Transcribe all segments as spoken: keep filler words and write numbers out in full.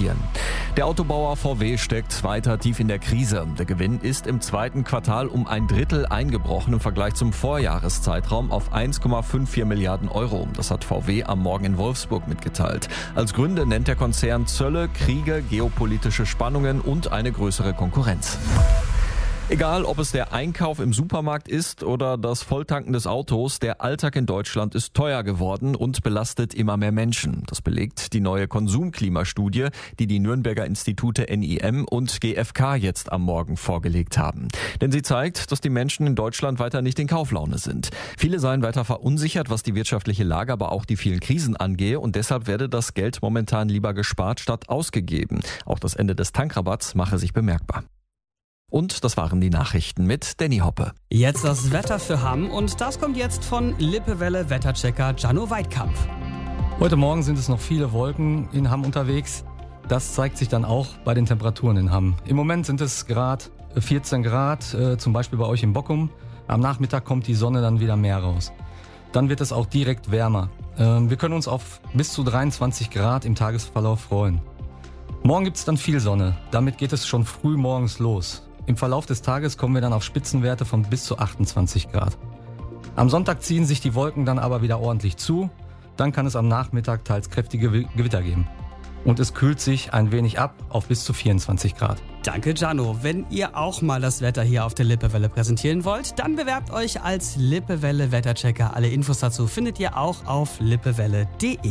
präsentieren. Der Autobauer V W steckt weiter tief in der Krise. Der Gewinn ist im zweiten Quartal um ein Drittel eingebrochen im Vergleich zum Vorjahreszeitraum auf eins Komma vierundfünfzig Milliarden Euro. Das hat V W am Morgen in Wolfsburg mitgeteilt. Als Gründe nennt der Konzern Zölle, Kriege, geopolitische Spannungen und eine größere Konkurrenz. Egal, ob es der Einkauf im Supermarkt ist oder das Volltanken des Autos, der Alltag in Deutschland ist teuer geworden und belastet immer mehr Menschen. Das belegt die neue Konsumklimastudie, die die Nürnberger Institute N I M und G F K jetzt am Morgen vorgelegt haben. Denn sie zeigt, dass die Menschen in Deutschland weiter nicht in Kauflaune sind. Viele seien weiter verunsichert, was die wirtschaftliche Lage, aber auch die vielen Krisen angehe, und deshalb werde das Geld momentan lieber gespart statt ausgegeben. Auch das Ende des Tankrabatts mache sich bemerkbar. Und das waren die Nachrichten mit Danny Hoppe. Jetzt das Wetter für Hamm, und das kommt jetzt von Lippewelle Wetterchecker Gianno Weidkamp. Heute Morgen sind es noch viele Wolken in Hamm unterwegs. Das zeigt sich dann auch bei den Temperaturen in Hamm. Im Moment sind es Grad, vierzehn Grad, äh, zum Beispiel bei euch in Bockum. Am Nachmittag kommt die Sonne dann wieder mehr raus. Dann wird es auch direkt wärmer. Äh, wir können uns auf bis zu dreiundzwanzig Grad im Tagesverlauf freuen. Morgen gibt es dann viel Sonne. Damit geht es schon früh morgens los. Im Verlauf des Tages kommen wir dann auf Spitzenwerte von bis zu achtundzwanzig Grad. Am Sonntag ziehen sich die Wolken dann aber wieder ordentlich zu. Dann kann es am Nachmittag teils kräftige Gewitter geben. Und es kühlt sich ein wenig ab auf bis zu vierundzwanzig Grad. Danke, Gianno. Wenn ihr auch mal das Wetter hier auf der Lippewelle präsentieren wollt, dann bewerbt euch als Lippewelle Wetterchecker. Alle Infos dazu findet ihr auch auf lippewelle punkt de.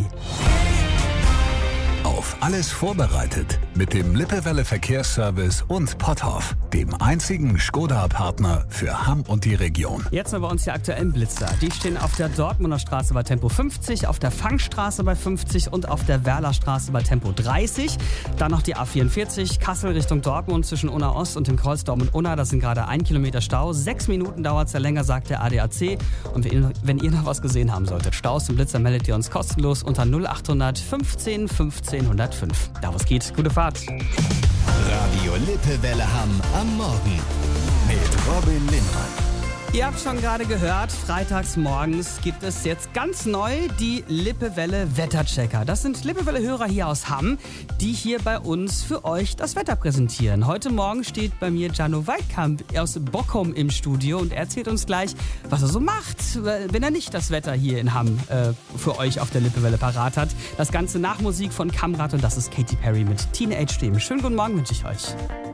Auf alles vorbereitet mit dem Lippewelle Verkehrsservice und Potthoff, dem einzigen Skoda-Partner für Hamm und die Region. Jetzt mal bei uns die aktuellen Blitzer. Die stehen auf der Dortmunder Straße bei Tempo fünfzig, auf der Fangstraße bei fünfzig und auf der Werlerstraße bei Tempo dreißig. Dann noch die A vierundvierzig, Kassel Richtung Dortmund zwischen Unna Ost und dem Kreuz Dortmund-Unna. Das sind gerade ein Kilometer Stau. Sechs Minuten dauert es ja länger, sagt der A D A C. Und wenn ihr noch was gesehen haben solltet, Staus und Blitzer, meldet ihr uns kostenlos unter null achthundert fünfzehn fünfzehn hundertfünf. Da was geht, gute Fahrt. Radio Lippewelle Hamm am Morgen mit Robin Lindner. Ihr habt schon gerade gehört, freitags morgens gibt es jetzt ganz neu die Lippewelle Wetterchecker. Das sind Lippewelle-Hörer hier aus Hamm, die hier bei uns für euch das Wetter präsentieren. Heute Morgen steht bei mir Gianno Weidkamp aus Bockum im Studio und er erzählt uns gleich, was er so macht, wenn er nicht das Wetter hier in Hamm äh, für euch auf der Lippewelle parat hat. Das Ganze nach Musik von Kamrat, und das ist Katy Perry mit Teenage Dream. Schönen guten Morgen wünsche ich euch.